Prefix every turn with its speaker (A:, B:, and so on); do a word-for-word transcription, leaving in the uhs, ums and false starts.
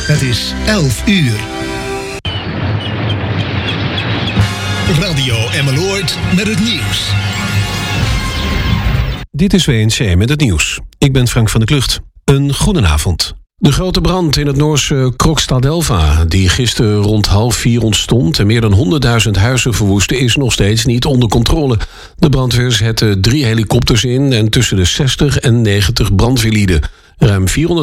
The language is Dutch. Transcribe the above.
A: Het is elf uur. Radio Emmeloord met het nieuws.
B: Dit is W N C met het nieuws. Ik ben Frank van der Klucht. Een goedenavond. De grote brand in het Noorse Krokstadelva, die gisteren rond half vier ontstond en meer dan honderdduizend huizen verwoestte, is nog steeds niet onder controle. De brandweer zette drie helikopters in en tussen de zestig en negentig brandweerlieden. Ruim vierhonderd